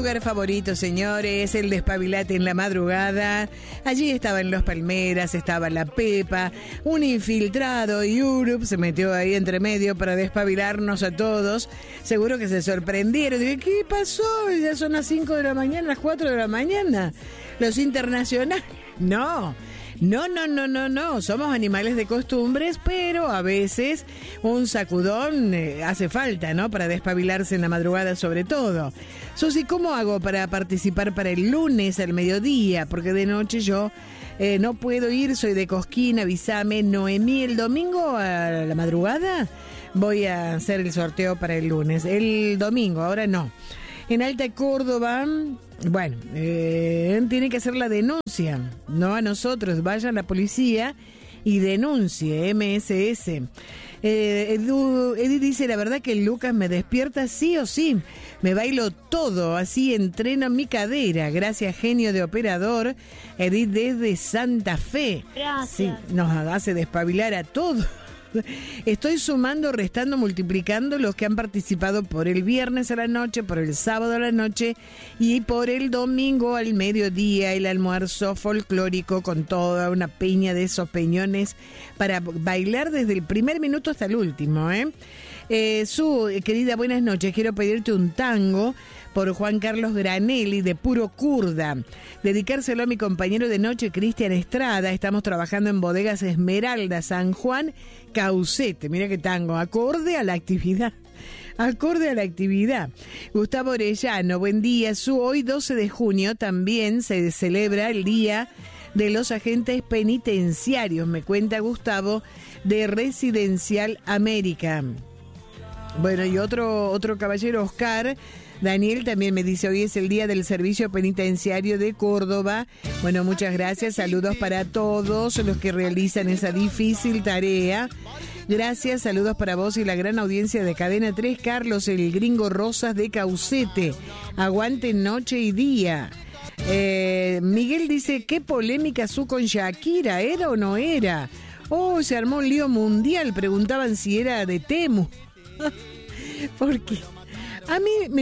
lugar favorito, señores, el Despabilate en la madrugada. Allí estaban los Palmeras, estaba la Pepa, un infiltrado y Urup se metió ahí entre medio para despabilarnos a todos. Seguro que se sorprendieron. Dije, ¿qué pasó? Ya son las 5 de la mañana, las 4 de la mañana. Los internacionales. No. No, somos animales de costumbres, pero a veces un sacudón hace falta, ¿no? Para despabilarse en la madrugada sobre todo. Susi, ¿cómo hago para participar para el lunes al mediodía? Porque de noche yo no puedo ir, soy de Cosquín, avísame. Noemí, el domingo a la madrugada voy a hacer el sorteo para el lunes. El domingo, ahora no. En Alta Córdoba, bueno, tiene que hacer la denuncia, no a nosotros, vaya a la policía y denuncie, MSS. Edith dice, la verdad que Lucas me despierta sí o sí, me bailo todo, así entreno mi cadera, gracias genio de operador, Edith desde Santa Fe. Gracias. Sí, nos hace despabilar a todos. Estoy sumando, restando, multiplicando los que han participado por el viernes a la noche, por el sábado a la noche y por el domingo al mediodía, el almuerzo folclórico con toda una peña de esos peñones para bailar desde el primer minuto hasta el último, querida, buenas noches, quiero pedirte un tango por Juan Carlos Granelli de Puro Kurda, dedicárselo a mi compañero de noche Cristian Estrada. Estamos trabajando en Bodegas Esmeralda, San Juan, Caucete. Mira qué tango, acorde a la actividad. Gustavo Orellano, buen día. Hoy 12 de junio también se celebra el Día de los Agentes Penitenciarios, me cuenta Gustavo, de Residencial América. Bueno, y otro caballero, Oscar Daniel, también me dice, hoy es el día del Servicio Penitenciario de Córdoba. Bueno, muchas gracias, saludos para todos los que realizan esa difícil tarea. Gracias, saludos para vos y la gran audiencia de Cadena 3, Carlos, el gringo Rosas de Caucete. Aguante noche y día. Miguel dice, qué polémica con Shakira, ¿era o no era? Oh, se armó un lío mundial, preguntaban si era de Temu. Porque a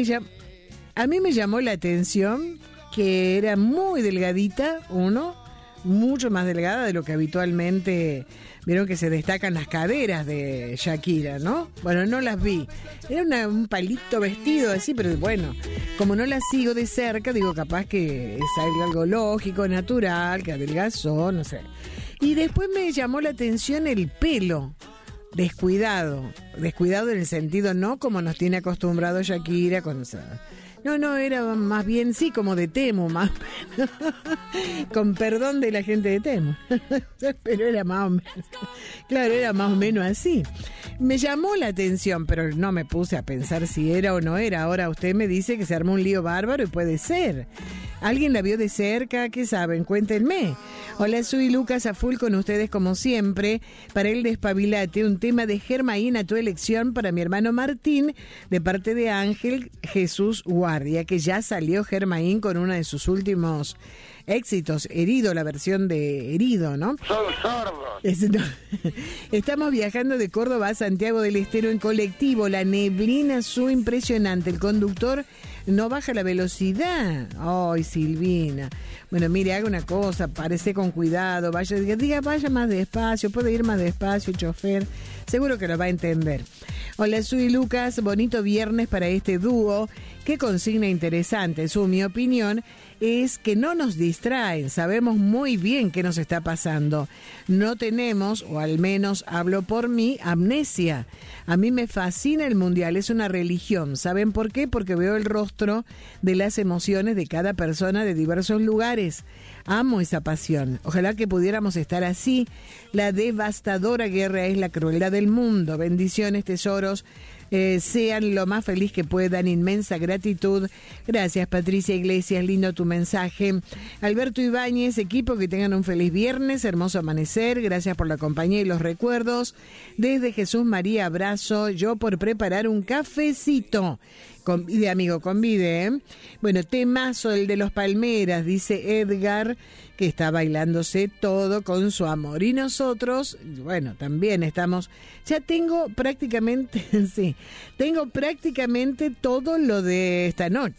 mí me llamó la atención que era muy delgadita, mucho más delgada de lo que habitualmente. Vieron que se destacan las caderas de Shakira, ¿no? Bueno, no las vi. Era un palito vestido así, pero bueno, como no la sigo de cerca, digo, capaz que es algo lógico, natural, que adelgazó, no sé. Y después me llamó la atención el pelo. Descuidado en el sentido no como nos tiene acostumbrado Shakira con no, era más bien sí como de Temu, más con perdón de la gente de Temu, pero era más o menos, claro, era más o menos así. Me llamó la atención, pero no me puse a pensar si era o no era. Ahora usted me dice que se armó un lío bárbaro y puede ser. ¿Alguien la vio de cerca? ¿Qué saben? Cuéntenme. Hola, soy Lucas, a full con ustedes como siempre. Para el Despabilate, un tema de Germain a tu elección para mi hermano Martín, de parte de Ángel Jesús Guardia, que ya salió Germain con uno de sus últimos éxitos, Herido, la versión de Herido, ¿no? Son sordos. Estamos viajando de Córdoba a Santiago del Estero en colectivo, la neblina impresionante, el conductor no baja la velocidad. Ay, Silvina. Bueno, mire, haga una cosa, parece con cuidado, vaya más despacio, puede ir más despacio, chofer, seguro que lo va a entender. Hola, soy Lucas, bonito viernes para este dúo. Qué consigna interesante. Mi opinión es que no nos distraen, sabemos muy bien qué nos está pasando. No tenemos, o al menos hablo por mí, amnesia. A mí me fascina el mundial, es una religión. ¿Saben por qué? Porque veo el rostro de las emociones de cada persona de diversos lugares. Amo esa pasión. Ojalá que pudiéramos estar así. La devastadora guerra es la crueldad del mundo. Bendiciones, tesoros. Sean lo más feliz que puedan, inmensa gratitud. Gracias, Patricia Iglesias, lindo tu mensaje. Alberto Ibáñez, equipo, que tengan un feliz viernes, hermoso amanecer, gracias por la compañía y los recuerdos. Desde Jesús María, abrazo, yo por preparar un cafecito. Convide, amigo, convide, ¿eh? Bueno, temazo el de los Palmeras, dice Edgar, que está bailándose todo con su amor. Y nosotros, bueno, también estamos, ya tengo prácticamente todo lo de esta noche.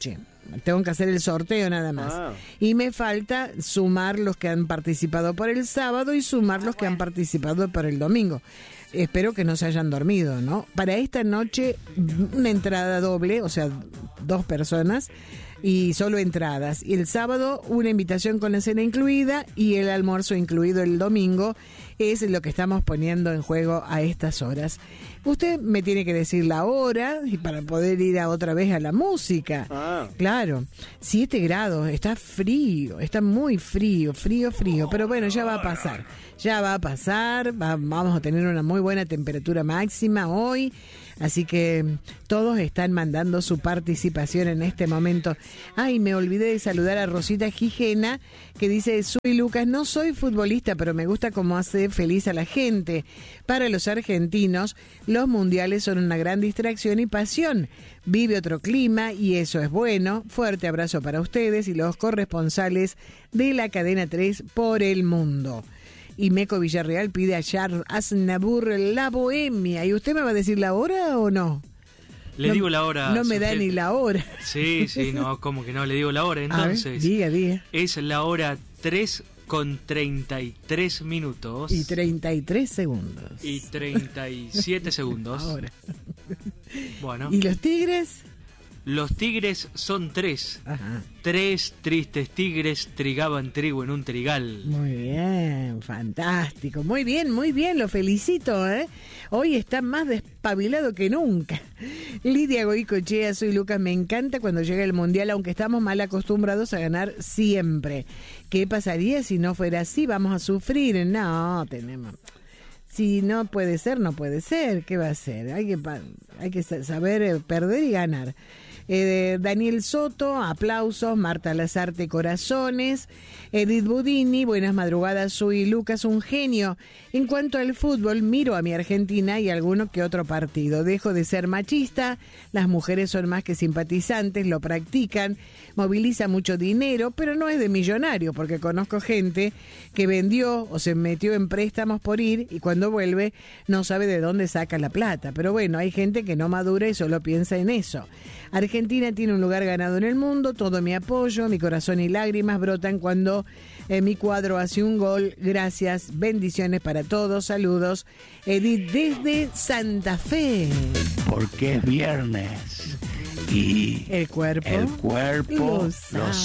tengo que hacer el sorteo nada más. Y me falta sumar los que han participado por el sábado y sumar los que han participado por el domingo. Espero que no se hayan dormido, ¿no? Para esta noche, una entrada doble, o sea, 2 personas y solo entradas. Y el sábado, una invitación con la cena incluida y el almuerzo incluido el domingo. Es lo que estamos poniendo en juego a estas horas. Usted me tiene que decir la hora y para poder ir otra vez a la música. Claro, 7 grados, está frío, está muy frío. Pero bueno, ya va a pasar. Vamos a tener una muy buena temperatura máxima hoy. Así que todos están mandando su participación en este momento. Ay, me olvidé de saludar a Rosita Gijena, que dice: soy Lucas, no soy futbolista, pero me gusta cómo hace feliz a la gente. Para los argentinos, los mundiales son una gran distracción y pasión. Vive otro clima y eso es bueno. Fuerte abrazo para ustedes y los corresponsales de la cadena 3 por el mundo. Y Meco Villarreal pide a Charles Aznavour La Bohemia. ¿Y usted me va a decir la hora o no? Le digo la hora. No me da ni la hora. Sí, no, como que no, le digo la hora. Entonces, diga. Es la hora 3:33 minutos. Y 33 segundos. Y 37 segundos. Ahora. Bueno. ¿Y los tigres? Los tigres son 3. Ajá. 3 tristes tigres trigaban trigo en un trigal. Muy bien, fantástico. Muy bien, lo felicito, ¿eh? Hoy está más despabilado que nunca. Lidia Goicochea, soy Lucas, me encanta cuando llega el Mundial, aunque estamos mal acostumbrados a ganar siempre. ¿Qué pasaría si no fuera así? Vamos a sufrir. No, tenemos... Si no puede ser, no puede ser. ¿Qué va a ser? Hay que saber perder y ganar. Daniel Soto, aplausos. Marta Lazarte, corazones. Edith Budini, buenas madrugadas. Soy Lucas, un genio. En cuanto al fútbol, miro a mi Argentina y alguno que otro partido. Dejo de ser machista. Las mujeres son más que simpatizantes, lo practican. Moviliza mucho dinero, pero no es de millonario, porque conozco gente que vendió o se metió en préstamos por ir y cuando vuelve no sabe de dónde saca la plata. Pero bueno, hay gente que no madura y solo piensa en eso. Argentina tiene un lugar ganado en el mundo, todo mi apoyo, mi corazón y lágrimas brotan cuando mi cuadro hace un gol. Gracias, bendiciones para todos, saludos. Edith desde Santa Fe. Porque es viernes y el cuerpo lo